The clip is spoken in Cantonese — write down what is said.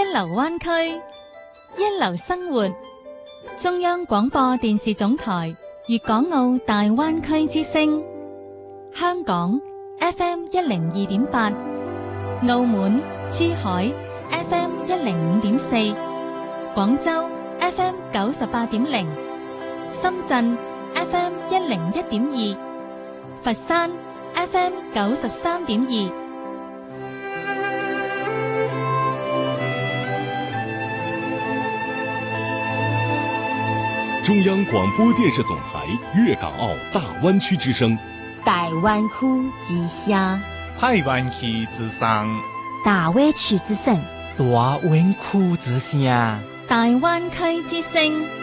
流灣區，一流生活。中央廣播電視總台粵港澳大灣區之聲，香港 FM 102.8，澳門珠海 FM 105.4，廣州 FM 98.0，深圳 FM 101.2，佛山 FM 93.2。 中央廣播電視總台粵港澳大灣區之聲， 大灣區之聲， 大灣區之聲， 大灣區之聲， 大灣區之聲， 大灣區之聲。